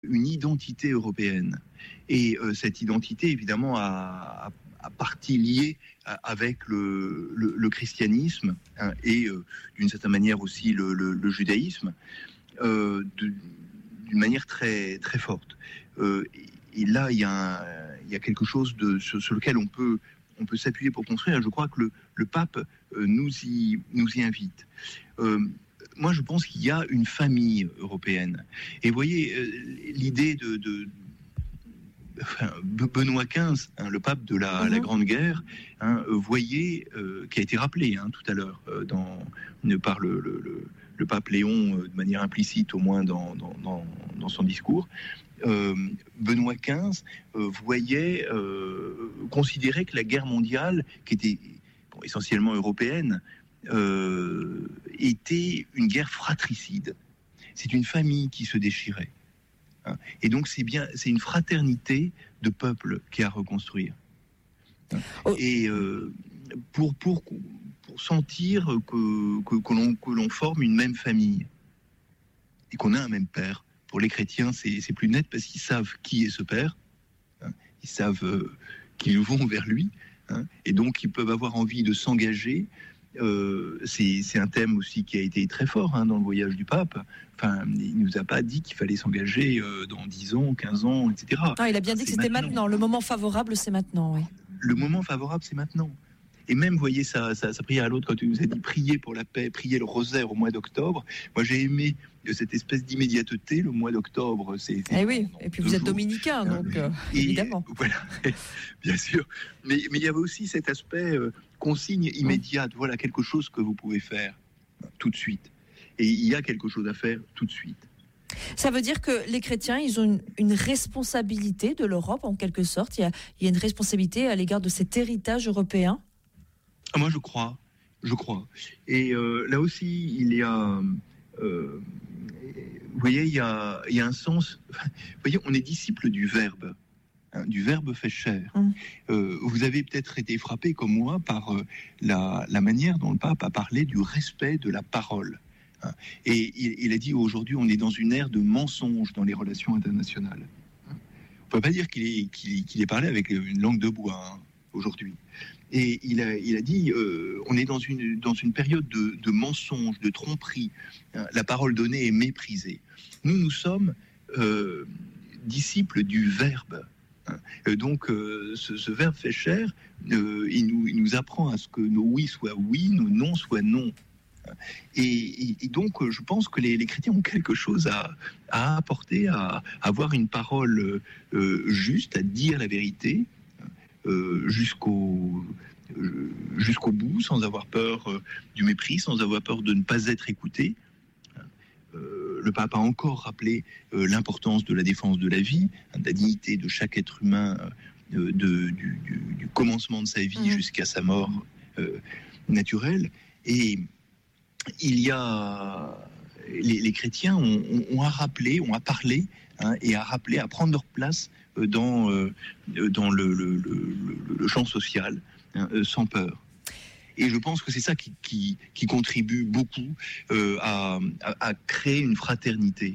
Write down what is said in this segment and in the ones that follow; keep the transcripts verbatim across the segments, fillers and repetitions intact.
une identité européenne. Et euh, cette identité, évidemment, a, a, a partie liée avec le, le, le christianisme hein, et euh, d'une certaine manière aussi le, le, le judaïsme, euh, de, d'une manière très, très forte. Euh, et là, il y, y a quelque chose de, sur, sur lequel on peut, on peut s'appuyer pour construire. Je crois que le, le pape euh, nous, y, nous y invite. Euh, moi, je pense qu'il y a une famille européenne. Et vous voyez, euh, l'idée de... de Enfin, Benoît quinze, hein, le pape de la, mmh. la Grande Guerre, hein, voyait, euh, qui a été rappelé hein, tout à l'heure euh, dans, par le, le, le, le pape Léon, euh, de manière implicite au moins dans, dans, dans, dans son discours, euh, Benoît quinze euh, voyait, euh, considérait que la guerre mondiale, qui était bon, essentiellement européenne, euh, était une guerre fratricide. C'est une famille qui se déchirait. Et donc c'est bien, c'est une fraternité de peuples qui a à reconstruire. Et euh, pour, pour, pour sentir que, que, que, l'on, que l'on forme une même famille et qu'on a un même père. Pour les chrétiens, c'est, c'est plus net parce qu'ils savent qui est ce père, hein, ils savent euh, qu'ils vont vers lui, hein, et donc ils peuvent avoir envie de s'engager. Euh, c'est, c'est un thème aussi qui a été très fort hein, dans le voyage du pape. Enfin, il ne nous a pas dit qu'il fallait s'engager euh, dans dix ans, quinze ans, et cetera. Non, il a bien dit c'est que c'était maintenant. maintenant. Le moment favorable, c'est maintenant. Oui. Le moment favorable, c'est maintenant. Et même, vous voyez, sa, sa, sa prière à l'autre, quand tu nous as dit prier pour la paix, prier le rosaire au mois d'octobre, moi j'ai aimé cette espèce d'immédiateté. Le mois d'octobre, c'est... c'est eh oui, et puis vous jours. êtes dominicain, donc euh, et, évidemment. Voilà, bien sûr. Mais, mais il y avait aussi cet aspect euh, consigne immédiate. Voilà quelque chose que vous pouvez faire tout de suite. Et il y a quelque chose à faire tout de suite. Ça veut dire que les chrétiens, ils ont une, une responsabilité de l'Europe, en quelque sorte. Il y a, il y a une responsabilité à l'égard de cet héritage européen. Moi, je crois, je crois. Et euh, là aussi, il y a, euh, vous voyez, il y a, il y a un sens. Vous voyez, on est disciple du Verbe, hein, du Verbe fait chair. Mmh. Euh, vous avez peut-être été frappé, comme moi, par euh, la, la manière dont le pape a parlé du respect de la parole. Hein. Et il, il a dit aujourd'hui, on est dans une ère de mensonges dans les relations internationales. Hein. On ne peut pas dire qu'il est, qu'il, qu'il est parlé avec une langue de bois hein, aujourd'hui. Et il a, il a dit, euh, on est dans une, dans une période de, de mensonges, de tromperies. Hein, la parole donnée est méprisée. Nous, nous sommes euh, disciples du Verbe. Hein. Donc, euh, ce, ce Verbe fait chair, euh, il, nous, il nous apprend à ce que nos oui soient oui, nos non soient non. Et, et, et donc, je pense que les, les chrétiens ont quelque chose à, à apporter, à, à avoir une parole euh, juste, à dire la vérité, Euh, jusqu'au, euh, jusqu'au bout, sans avoir peur euh, du mépris, sans avoir peur de ne pas être écouté. Euh, le pape a encore rappelé euh, l'importance de la défense de la vie, hein, de la dignité de chaque être humain, euh, de, du, du, du commencement de sa vie mmh. jusqu'à sa mort euh, naturelle. Et il y a... Les, les chrétiens ont, ont, ont à rappeler, ont à parler hein, et à rappeler, à prendre leur place dans, euh, dans le, le, le, le champ social, hein, sans peur. Et je pense que c'est ça qui, qui, qui contribue beaucoup euh, à, à, à créer une fraternité.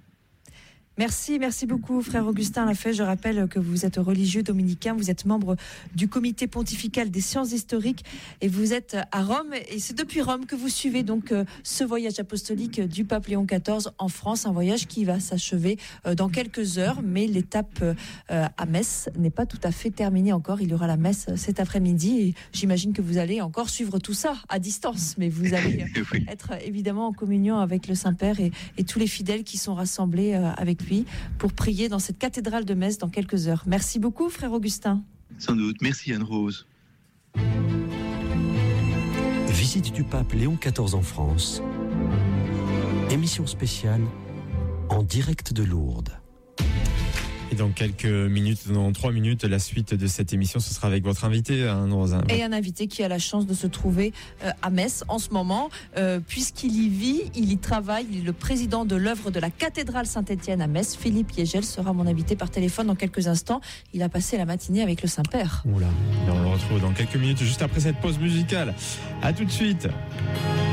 Merci, merci beaucoup, frère Augustin Lafay. Je rappelle que vous êtes religieux dominicain, vous êtes membre du comité pontifical des sciences historiques et vous êtes à Rome. Et c'est depuis Rome que vous suivez donc ce voyage apostolique du pape Léon quatorze en France, un voyage qui va s'achever dans quelques heures, mais l'étape à Metz n'est pas tout à fait terminée encore. Il y aura la messe cet après-midi et j'imagine que vous allez encore suivre tout ça à distance, mais vous allez oui. être évidemment en communion avec le Saint-Père et, et tous les fidèles qui sont rassemblés avec lui pour prier dans cette cathédrale de Metz dans quelques heures. Merci beaucoup, frère Augustin. Sans doute. Merci, Anne-Rose. Visite du pape Léon quatorze en France. Émission spéciale en direct de Lourdes. Et dans quelques minutes, dans trois minutes, la suite de cette émission, ce sera avec votre invité, Anne Rosin. Et un invité qui a la chance de se trouver euh, à Metz en ce moment, euh, puisqu'il y vit, il y travaille. Il est le président de l'œuvre de la cathédrale Saint-Étienne à Metz. Philippe Yegel sera mon invité par téléphone dans quelques instants. Il a passé la matinée avec le Saint-Père. Oula. Et on le retrouve dans quelques minutes, juste après cette pause musicale. À tout de suite.